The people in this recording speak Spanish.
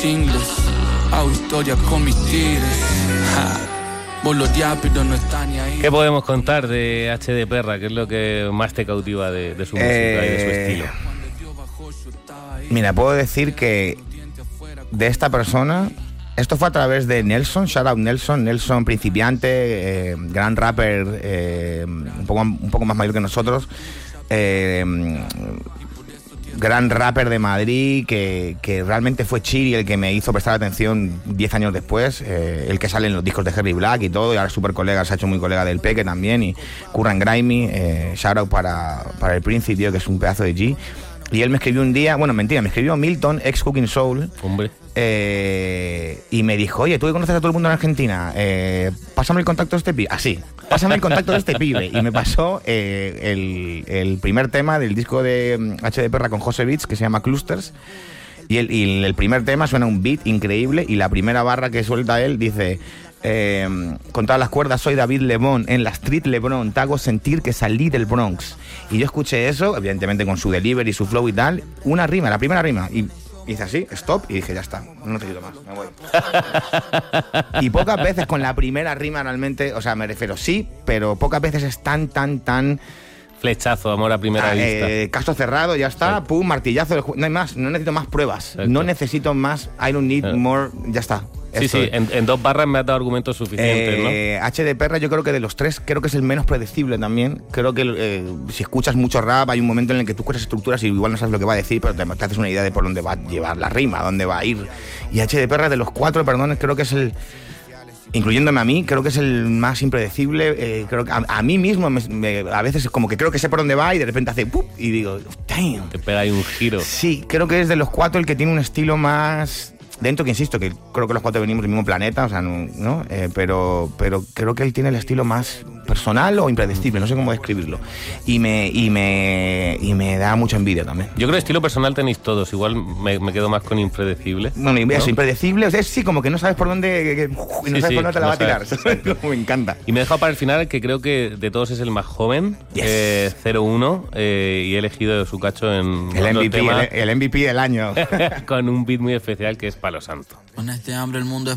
singles, hago historias con mis tigres. Vos los diápidos no están ni ahí. ¿Qué podemos contar de HD Perra? ¿Qué es lo que más te cautiva de su música y de su estilo? Mira, puedo decir que de esta persona, esto fue a través de Nelson, shout out Nelson principiante, gran rapper, un poco más mayor que nosotros, gran rapper de Madrid, que realmente fue Chiri el que me hizo prestar atención 10 años después, el que sale en los discos de Harry Black y todo, y ahora es súper colega, se ha hecho muy colega del Peque también, y Curran Grimy, shout out para el Príncipe, tío, que es un pedazo de G. Y él me escribió un día, bueno, mentira, me escribió Milton, ex Cooking Soul. Hombre. Y me dijo, oye, tú que conoces a todo el mundo en Argentina, pásame el contacto de este pibe. Así, pásame el contacto de este pibe. Y me pasó el primer tema del disco de HD Perra con José Beats, que se llama Clusters. Y el primer tema suena un beat increíble, y la primera barra que suelta él dice... con todas las cuerdas soy David Lebón, en la street Lebron, te hago sentir que salí del Bronx. Y yo escuché eso, evidentemente con su delivery, su flow y tal, una rima, la primera rima, y hice así, stop, y dije, ya está, no necesito más, me voy. Y pocas veces con la primera rima realmente, o sea, me refiero, sí, pero pocas veces es tan flechazo, amor a primera vista. Caso cerrado, ya está, sí. Pum, martillazo, no hay más, no necesito más pruebas. Exacto. No necesito más, I don't need more, ya está. Sí, en 2 barras me has dado argumentos suficientes, ¿no? HD Perra, yo creo que de los 3, creo que es el menos predecible también. Creo que si escuchas mucho rap, hay un momento en el que tú escuchas estructuras y igual no sabes lo que va a decir, pero te haces una idea de por dónde va a llevar la rima, dónde va a ir. Y HD Perra, de los 4, perdón, creo que es el... Incluyéndome a mí, creo que es el más impredecible. Creo que a mí mismo a veces como que creo que sé por dónde va y de repente hace ¡pup! Y digo, damn. Te pega ahí un giro. Sí, creo que es de los 4 el que tiene un estilo más... Dentro que insisto, que creo que los 4 venimos del mismo planeta, o sea, ¿no? Pero creo que él tiene el estilo más personal o impredecible, no sé cómo describirlo. Y me da mucha envidia también. Yo creo que estilo personal tenéis todos, igual me quedo más con impredecible. Bueno, eso, impredecible, o sea, sí, como que no sabes por dónde, y no sabes por dónde te la va a tirar. Me encanta. Y me he dejado para el final que creo que de todos es el más joven, yes. 01, y he elegido su cacho en el MVP del año. Con un beat muy especial que es Palo Santo. Con este hambre el mundo es